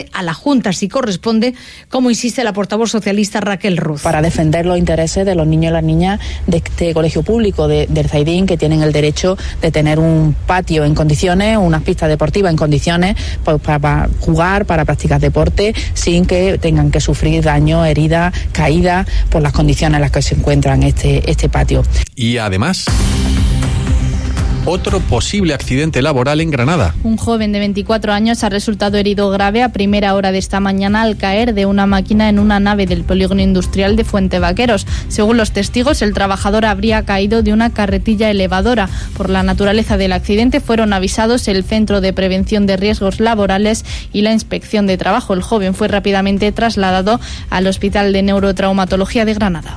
a la Junta si corresponde, como insiste la portavoz socialista Raquel Ruz. Para defender los intereses de los niños y las niñas de este colegio público del Zaidín, que tienen el derecho de tener un patio en condiciones, unas pistas deportivas en condiciones, pues para jugar, para practicar deporte, sin que tengan que sufrir daño, heridas, caídas por las condiciones en las que se encuentran este patio. Y además, otro posible accidente laboral en Granada. Un joven de 24 años ha resultado herido grave a primera hora de esta mañana al caer de una máquina en una nave del polígono industrial de Fuentevaqueros. Según los testigos, el trabajador habría caído de una carretilla elevadora. Por la naturaleza del accidente fueron avisados el Centro de Prevención de Riesgos Laborales y la Inspección de Trabajo. El joven fue rápidamente trasladado al Hospital de Neurotraumatología de Granada.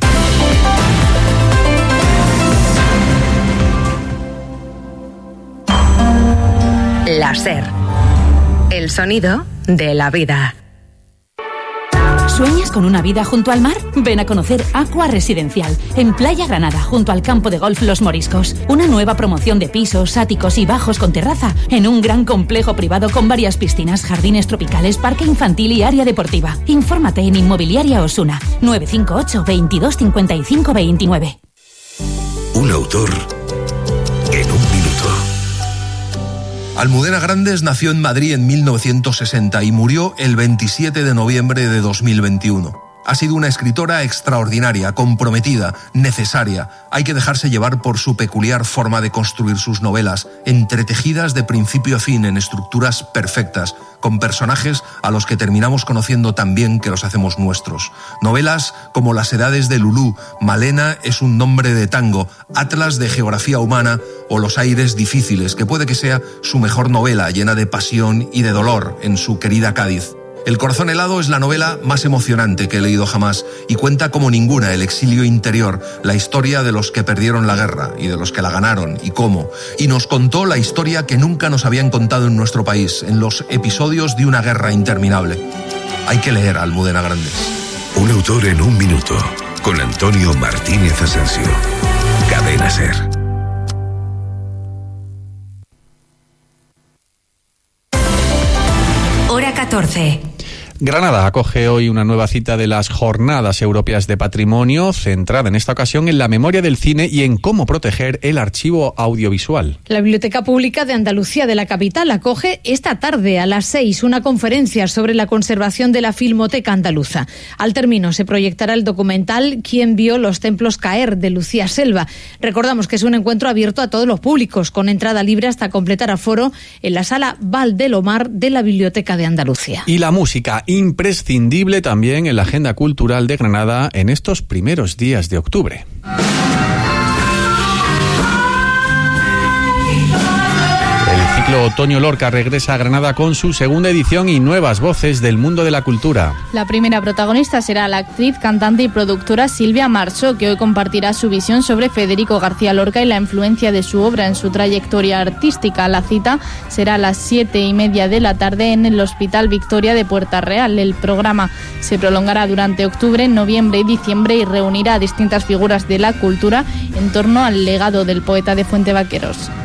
La SER, el sonido de la vida. ¿Sueñas con una vida junto al mar? Ven a conocer Aqua Residencial, en Playa Granada, junto al campo de golf Los Moriscos. Una nueva promoción de pisos, áticos y bajos con terraza, en un gran complejo privado con varias piscinas, jardines tropicales, parque infantil y área deportiva. Infórmate en Inmobiliaria Osuna, 958 22 55 29. Un autor en un minuto. Almudena Grandes nació en Madrid en 1960 y murió el 27 de noviembre de 2021. Ha sido una escritora extraordinaria, comprometida, necesaria. Hay que dejarse llevar por su peculiar forma de construir sus novelas, entretejidas de principio a fin en estructuras perfectas, con personajes a los que terminamos conociendo tan bien que los hacemos nuestros. Novelas como Las edades de Lulú, Malena es un nombre de tango, Atlas de geografía humana o Los aires difíciles, que puede que sea su mejor novela, llena de pasión y de dolor en su querida Cádiz. El corazón helado es la novela más emocionante que he leído jamás y cuenta como ninguna el exilio interior, la historia de los que perdieron la guerra y de los que la ganaron y cómo. Y nos contó la historia que nunca nos habían contado en nuestro país, en los episodios de una guerra interminable. Hay que leer a Almudena Grandes. Un autor en un minuto, con Antonio Martínez Asensio. Cadena SER. Hora 14. Granada acoge hoy una nueva cita de las Jornadas Europeas de Patrimonio, centrada en esta ocasión en la memoria del cine y en cómo proteger el archivo audiovisual. La Biblioteca Pública de Andalucía de la capital acoge esta tarde a las 6 una conferencia sobre la conservación de la Filmoteca Andaluza. Al término se proyectará el documental ¿Quién vio los templos caer?, de Lucía Selva. Recordamos que es un encuentro abierto a todos los públicos, con entrada libre hasta completar aforo en la sala Valdelomar de la Biblioteca de Andalucía. Y la música, imprescindible también en la agenda cultural de Granada en estos primeros días de octubre. El ciclo Otoño Lorca regresa a Granada con su segunda edición y nuevas voces del mundo de la cultura. La primera protagonista será la actriz, cantante y productora Silvia Marzo, que hoy compartirá su visión sobre Federico García Lorca y la influencia de su obra en su trayectoria artística. La cita será a las 7:30 de la tarde en el Hospital Victoria de Puerta Real. El programa se prolongará durante octubre, noviembre y diciembre y reunirá a distintas figuras de la cultura en torno al legado del poeta de Fuentevaqueros.